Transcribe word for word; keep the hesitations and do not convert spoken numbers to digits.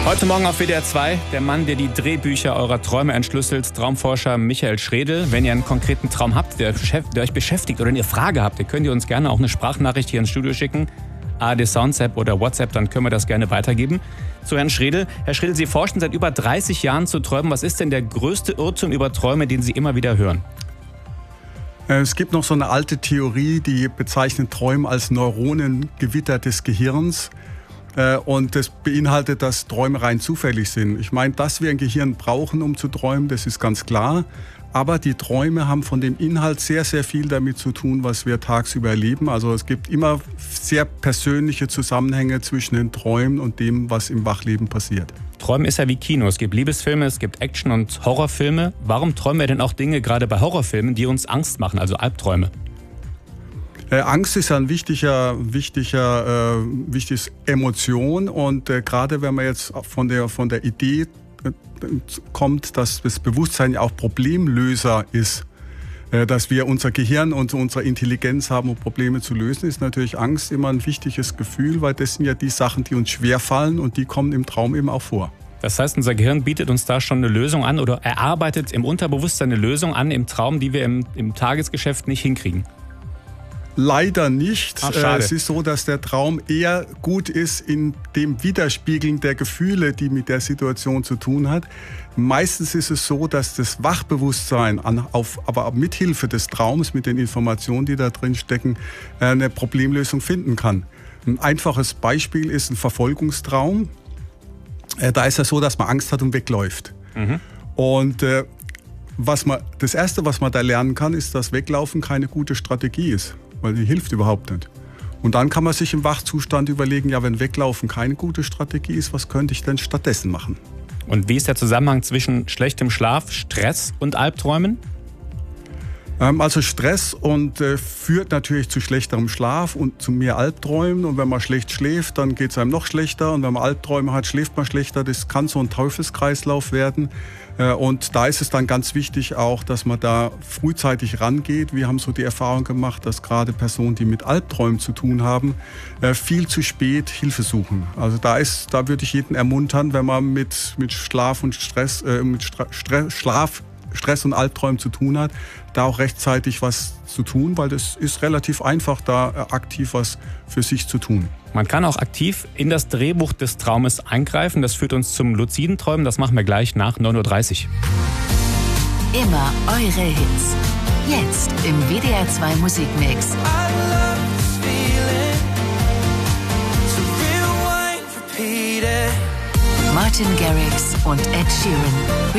Heute Morgen auf W D R zwei, der Mann, der die Drehbücher eurer Träume entschlüsselt, Traumforscher Michael Schredl. Wenn ihr einen konkreten Traum habt, der, der euch beschäftigt oder eine Frage habt, ihr könnt ihr uns gerne auch eine Sprachnachricht hier ins Studio schicken, A R D Sounds App oder WhatsApp, dann können wir das gerne weitergeben. Zu Herrn Schredl. Herr Schredl, Sie forschen seit über dreißig Jahren zu Träumen. Was ist denn der größte Irrtum über Träume, den Sie immer wieder hören? Es gibt noch so eine alte Theorie, die bezeichnet Träume als Neuronengewitter des Gehirns. Und das beinhaltet, dass Träume rein zufällig sind. Ich meine, dass wir ein Gehirn brauchen, um zu träumen, das ist ganz klar. Aber die Träume haben von dem Inhalt sehr, sehr viel damit zu tun, was wir tagsüber erleben. Also es gibt immer sehr persönliche Zusammenhänge zwischen den Träumen und dem, was im Wachleben passiert. Träumen ist ja wie Kino. Es gibt Liebesfilme, es gibt Action- und Horrorfilme. Warum träumen wir denn auch Dinge, gerade bei Horrorfilmen, die uns Angst machen, also Albträume? Äh, Angst ist ja ein wichtiger, wichtiger, äh, wichtiges Emotion und äh, gerade wenn man jetzt von der, von der Idee äh, kommt, dass das Bewusstsein ja auch Problemlöser ist, äh, dass wir unser Gehirn und unsere Intelligenz haben, um Probleme zu lösen, ist natürlich Angst immer ein wichtiges Gefühl, weil das sind ja die Sachen, die uns schwerfallen und die kommen im Traum eben auch vor. Das heißt, unser Gehirn bietet uns da schon eine Lösung an oder erarbeitet im Unterbewusstsein eine Lösung an im Traum, die wir im, im Tagesgeschäft nicht hinkriegen. Leider nicht. Ach, schade. Es ist so, dass der Traum eher gut ist in dem Widerspiegeln der Gefühle, die mit der Situation zu tun hat. Meistens ist es so, dass das Wachbewusstsein, an, auf, aber mit Hilfe des Traums, mit den Informationen, die da drin stecken, eine Problemlösung finden kann. Ein einfaches Beispiel ist ein Verfolgungstraum. Da ist es so, dass man Angst hat und wegläuft. Mhm. Und äh, was man, das Erste, was man da lernen kann, ist, dass Weglaufen keine gute Strategie ist. Weil die hilft überhaupt nicht. Und dann kann man sich im Wachzustand überlegen, ja, wenn Weglaufen keine gute Strategie ist, was könnte ich denn stattdessen machen? Und wie ist der Zusammenhang zwischen schlechtem Schlaf, Stress und Albträumen? Ähm, also Stress und äh, führt natürlich zu schlechterem Schlaf und zu mehr Albträumen. Und wenn man schlecht schläft, dann geht es einem noch schlechter. Und wenn man Albträume hat, schläft man schlechter. Das kann so ein Teufelskreislauf werden. Äh, und da ist es dann ganz wichtig auch, dass man da frühzeitig rangeht. Wir haben so die Erfahrung gemacht, dass gerade Personen, die mit Albträumen zu tun haben, äh, viel zu spät Hilfe suchen. Also da ist, da würde ich jeden ermuntern, wenn man mit, mit Schlaf und Stress, äh, mit Stra- Stress, Schlaf Stress und Albträumen zu tun hat, da auch rechtzeitig was zu tun, weil das ist relativ einfach, da aktiv was für sich zu tun. Man kann auch aktiv in das Drehbuch des Traumes eingreifen. Das führt uns zum luziden Träumen. Das machen wir gleich nach neun Uhr dreißig. Immer eure Hits. Jetzt im W D R zwei Musikmix. Martin Garrix und Ed Sheeran.